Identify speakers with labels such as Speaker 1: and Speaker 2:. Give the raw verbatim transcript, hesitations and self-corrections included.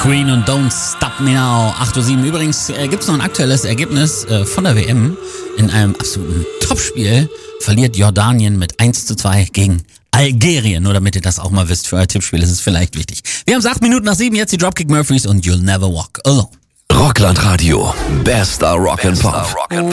Speaker 1: Queen und Don't Stop Me Now, acht Uhr sieben. Übrigens äh, gibt es noch ein aktuelles Ergebnis äh, von der W M. In einem absoluten Topspiel verliert Jordanien mit eins zu zwei gegen Algerien. Nur damit ihr das auch mal wisst, für euer Tippspiel ist es vielleicht wichtig. Wir haben es acht Minuten nach sieben, jetzt die Dropkick Murphys und You'll Never Walk Alone.
Speaker 2: Rockland Radio, bester Rock and Pop.